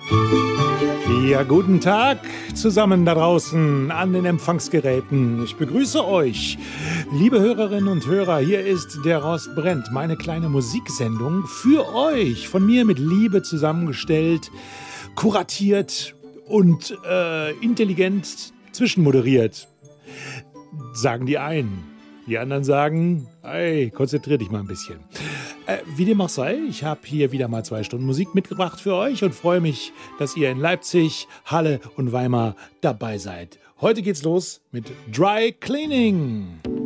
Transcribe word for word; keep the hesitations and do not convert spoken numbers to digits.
Ja, guten Tag zusammen da draußen an den Empfangsgeräten. Ich begrüße euch, liebe Hörerinnen und Hörer. Hier ist der Rost brennt, meine kleine Musiksendung für euch, von mir mit Liebe zusammengestellt, kuratiert und äh, intelligent zwischenmoderiert. Sagen die einen. Die anderen sagen, hey, konzentrier dich mal ein bisschen. Äh, wie dem auch sei, ich habe hier wieder mal zwei Stunden Musik mitgebracht für euch und freue mich, dass ihr in Leipzig, Halle und Weimar dabei seid. Heute geht's los mit Dry Cleaning.